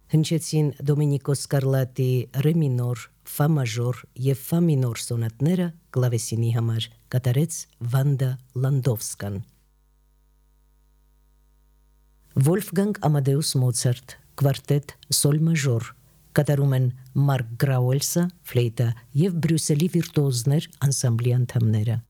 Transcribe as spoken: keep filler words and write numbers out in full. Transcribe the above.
հնչեցին Դոմինիկո Սկարլատի ռե մինոր, ֆա մաժոր եւ ֆա մինոր սոնատները կլավեսինի համար, կատարեց Վանդա Լանդովսկան։ Վոլֆգանգ Ամադեուս Մոցարտ, կվարտետ սոլ մաժոր, կատարում են Մարկ Գրաուելսը, ֆլեյտա եւ Բրյուսելի վիրտուոզներ անսամբլի անդամները։